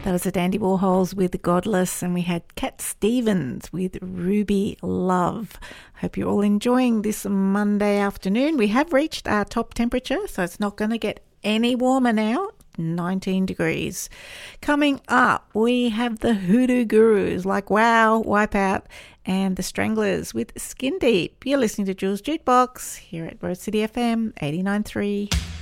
That was the Dandy Warhols with Godless, and we had Cat Stevens with Ruby Love. Hope you're all enjoying this Monday afternoon. We have reached our top temperature, so it's not going to get any warmer now. 19 degrees. Coming up, we have the Hoodoo Gurus like Wow, Wipeout, and the Stranglers with Skin Deep. You're listening to Jules Jukebox here at Road City FM 89.3.